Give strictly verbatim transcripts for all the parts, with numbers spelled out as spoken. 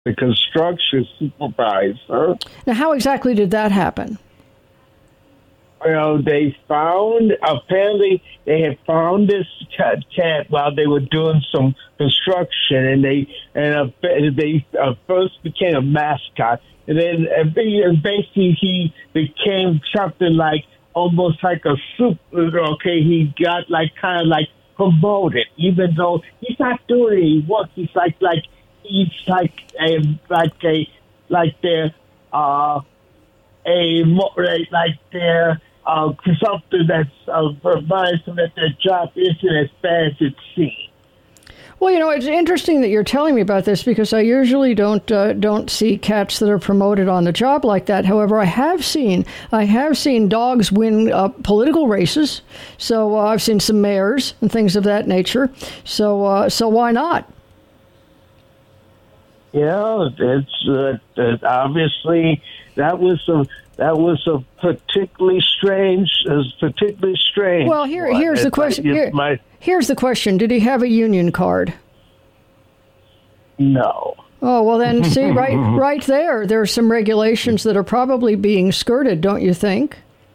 the construction supervisor. Now, how exactly did that happen? Well, they found, apparently they had found this cat, cat while they were doing some construction, and they and uh, they uh, first became a mascot, and then uh, basically he became something like, almost like a super, okay, he got like kind of like promoted, even though he's not doing any work. He's like, like, he's like a, like a, like their, uh, a, like their, Uh, something that's uh, reminds them that their job isn't as bad as it seems. Well, you know, it's interesting that you're telling me about this because I usually don't uh, don't see cats that are promoted on the job like that. However, I have seen I have seen dogs win uh, political races. So uh, I've seen some mayors and things of that nature. So uh, so why not? Yeah, it's uh, uh, obviously that was a that was a particularly strange, uh, particularly strange. Well, here one. here's It's the question. Like, here, my, here's the question: did he have a union card? No. Oh well, then see right right there. There are some regulations that are probably being skirted, don't you think?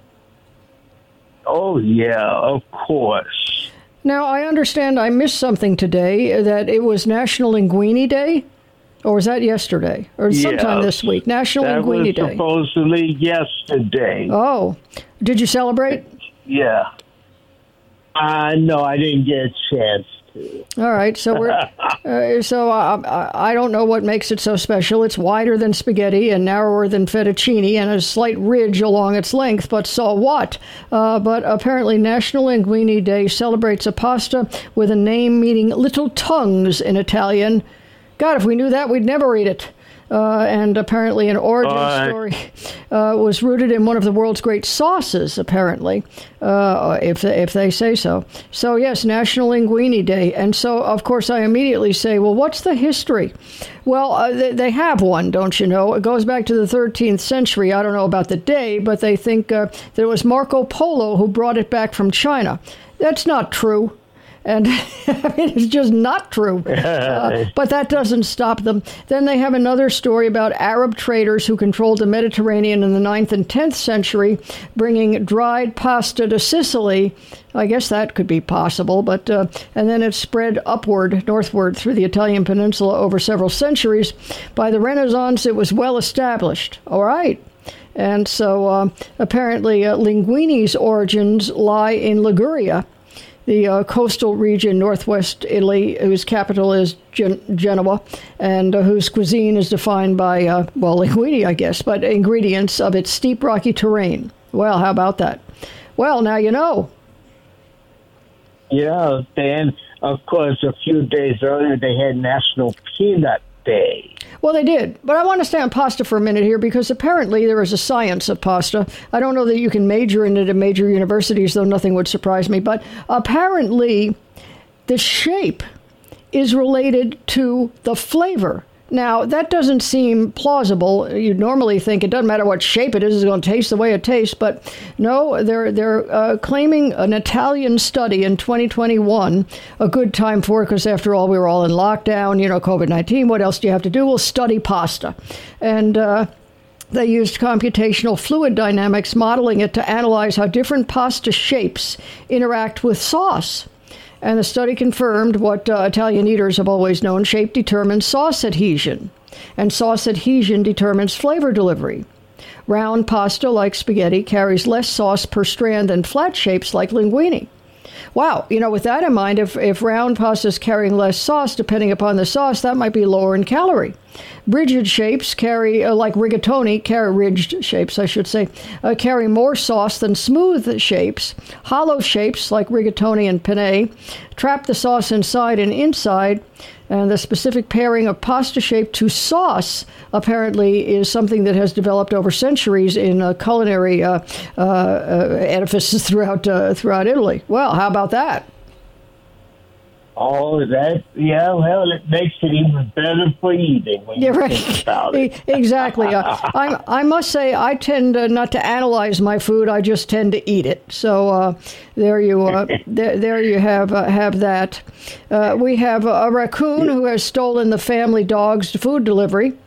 Oh yeah, of course. Now I understand I missed something today. That it was National Linguini Day. Or was that yesterday? Or sometime yes, this week? National Linguini Day. That was supposedly yesterday. Oh. Did you celebrate? Yeah. Uh, no, I didn't get a chance to. All right. So we're uh, so uh, I don't know what makes it so special. It's wider than spaghetti and narrower than fettuccine and a slight ridge along its length, but so what? Uh, but apparently National Linguini Day celebrates a pasta with a name meaning little tongues in Italian. God, if we knew that, we'd never eat it. Uh, and apparently an origin uh, story uh, was rooted in one of the world's great sauces, apparently, uh, if, if they say so. So, yes, National Linguini Day. And so, of course, I immediately say, well, what's the history? Well, uh, they, they have one, don't you know? It goes back to the thirteenth century. I don't know about the day, but they think uh, that it was Marco Polo who brought it back from China. That's not true. And I mean, it's just not true. Uh, but that doesn't stop them. Then they have another story about Arab traders who controlled the Mediterranean in the ninth and tenth century, bringing dried pasta to Sicily. I guess that could be possible. But uh, and then it spread upward, northward through the Italian peninsula over several centuries. By the Renaissance, it was well established. All right. And so uh, apparently uh, linguini's origins lie in Liguria, the uh, coastal region northwest Italy, whose capital is Gen- Genoa, and uh, whose cuisine is defined by, uh, well, linguini, I guess, but ingredients of its steep, rocky terrain. Well, how about that? Well, now you know. Yeah, and of course, a few days earlier, they had National Peanut Day. Well, they did. But I want to stay on pasta for a minute here because apparently there is a science of pasta. I don't know that you can major in it at major universities, though nothing would surprise me. But apparently the shape is related to the flavor. Now, that doesn't seem plausible. You'd normally think it doesn't matter what shape it is, it's going to taste the way it tastes. But no, they're they're uh, claiming an Italian study in twenty twenty-one, a good time for it, because after all, we were all in lockdown, you know, COVID nineteen. What else do you have to do? We'll study pasta. And uh, they used computational fluid dynamics, modeling it to analyze how different pasta shapes interact with sauce. And the study confirmed what uh, Italian eaters have always known: shape determines sauce adhesion, and sauce adhesion determines flavor delivery. Round pasta, like spaghetti, carries less sauce per strand than flat shapes like linguini. Wow, you know, with that in mind, if, if round pasta is carrying less sauce, depending upon the sauce, that might be lower in calorie. Rigid shapes carry, uh, like rigatoni, carry ridged shapes, I should say, uh, carry more sauce than smooth shapes. Hollow shapes, like rigatoni and penne, trap the sauce inside and inside. And the specific pairing of pasta shape to sauce apparently is something that has developed over centuries in uh, culinary uh, uh, uh, edifices throughout uh, throughout Italy. Well, how about that? Oh, that, yeah, well, it makes it even better for eating when yeah, you right. think about it. Exactly. uh, I I must say I tend uh, not to analyze my food. I just tend to eat it. So uh, there you uh, there, there you have uh, have that. Uh, we have a raccoon who has stolen the family dog's food delivery.